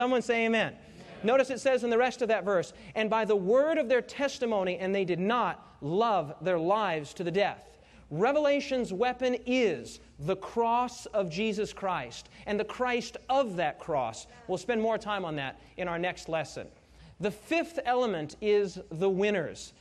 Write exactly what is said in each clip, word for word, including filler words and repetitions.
Someone say amen. Notice it says in the rest of that verse, and by the word of their testimony, and they did not love their lives to the death. Revelation's weapon is the cross of Jesus Christ, and the Christ of that cross. We'll spend more time on that in our next lesson. The fifth element is the winners.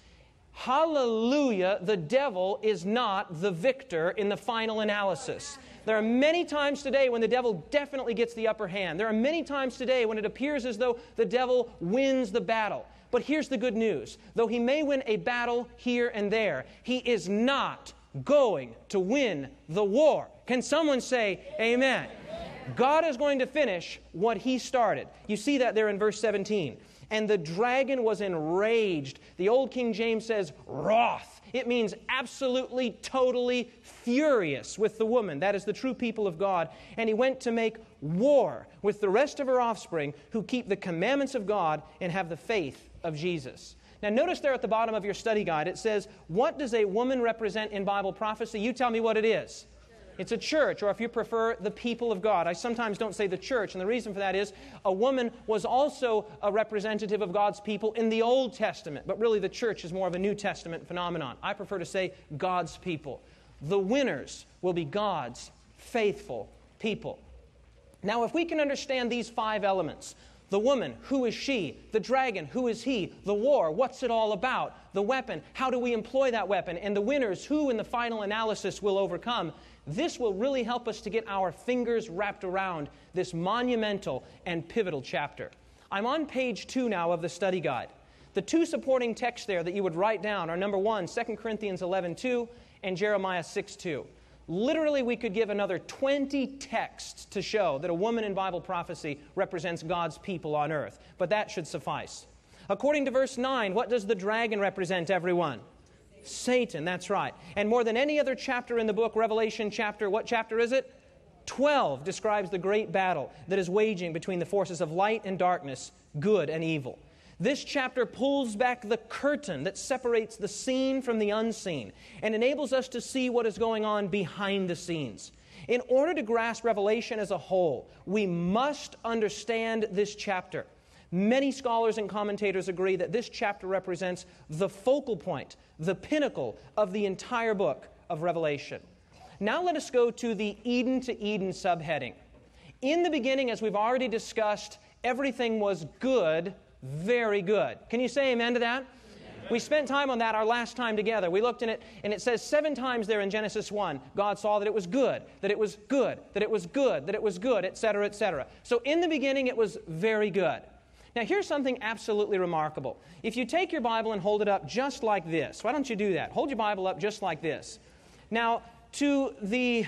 Hallelujah, the devil is not the victor in the final analysis. There are many times today when the devil definitely gets the upper hand. There are many times today when it appears as though the devil wins the battle. But here's the good news. Though he may win a battle here and there, he is not going to win the war. Can someone say amen? God is going to finish what he started. You see that there in verse seventeen. And the dragon was enraged. The old King James says wroth. It means absolutely, totally furious with the woman. That is the true people of God. And he went to make war with the rest of her offspring who keep the commandments of God and have the faith of Jesus. Now notice there at the bottom of your study guide it says, what does a woman represent in Bible prophecy? You tell me what it is. It's a church, or if you prefer, the people of God. I sometimes don't say the church, and the reason for that is a woman was also a representative of God's people in the Old Testament, but really the church is more of a New Testament phenomenon. I prefer to say God's people. The winners will be God's faithful people. Now, if we can understand these five elements, the woman, who is she? The dragon, who is he? The war, what's it all about? The weapon, how do we employ that weapon? And the winners, who in the final analysis will overcome? This will really help us to get our fingers wrapped around this monumental and pivotal chapter. I'm on page two now of the study guide. The two supporting texts there that you would write down are number one, Second Corinthians eleven two and Jeremiah six two. Literally, we could give another twenty texts to show that a woman in Bible prophecy represents God's people on earth. But that should suffice. According to verse nine, what does the dragon represent, everyone? Satan, that's right. And more than any other chapter in the book, Revelation chapter, what chapter is it? twelve describes the great battle that is waging between the forces of light and darkness, good and evil. This chapter pulls back the curtain that separates the seen from the unseen and enables us to see what is going on behind the scenes. In order to grasp Revelation as a whole, we must understand this chapter. Many scholars and commentators agree that this chapter represents the focal point, the pinnacle of the entire book of Revelation. Now let us go to the Eden to Eden subheading. In the beginning, as we've already discussed, everything was good, very good. Can you say amen to that? Amen. We spent time on that our last time together. We looked in it, and it says seven times there in Genesis one, God saw that it was good, that it was good, that it was good, that it was good, et cetera, et cetera. So in the beginning, it was very good. Now, here's something absolutely remarkable. If you take your Bible and hold it up just like this, why don't you do that? Hold your Bible up just like this. Now, to the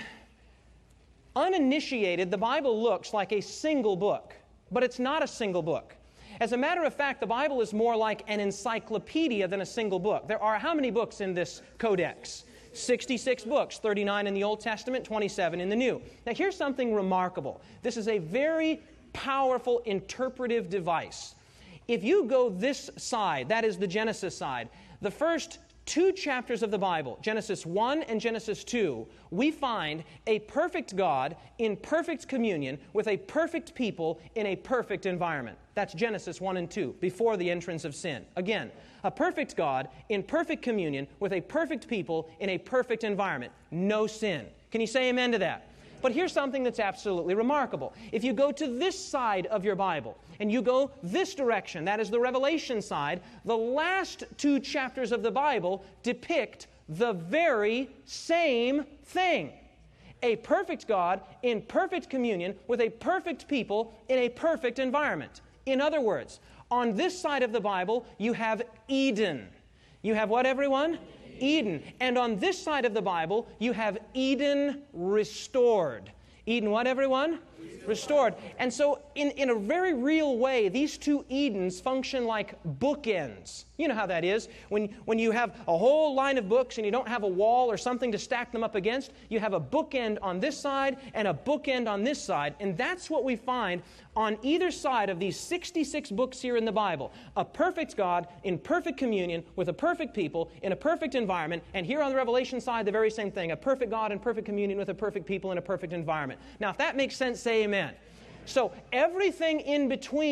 uninitiated, the Bible looks like a single book, but it's not a single book. As a matter of fact, the Bible is more like an encyclopedia than a single book. There are how many books in this codex? sixty-six books, thirty-nine in the Old Testament, twenty-seven in the New. Now, here's something remarkable. This is a very powerful interpretive device. If you go this side, that is the Genesis side, the first two chapters of the Bible, Genesis one and Genesis two, we find a perfect God in perfect communion with a perfect people in a perfect environment. That's Genesis one and two, before the entrance of sin. Again, a perfect God in perfect communion with a perfect people in a perfect environment. No sin. Can you say amen to that? But here's something that's absolutely remarkable. If you go to this side of your Bible, and you go this direction, that is the Revelation side, the last two chapters of the Bible depict the very same thing. A perfect God in perfect communion with a perfect people in a perfect environment. In other words, on this side of the Bible, you have Eden. You have what, everyone? Eden. And on this side of the Bible, you have Eden restored. Eden what, everyone? Restored. And so, in, in a very real way, these two Edens function like bookends. You know how that is. When, when you have a whole line of books and you don't have a wall or something to stack them up against, you have a bookend on this side and a bookend on this side. And that's what we find on either side of these sixty-six books here in the Bible. A perfect God in perfect communion with a perfect people in a perfect environment. And here on the Revelation side, the very same thing. A perfect God in perfect communion with a perfect people in a perfect environment. Now, if that makes sense, say amen. So everything in between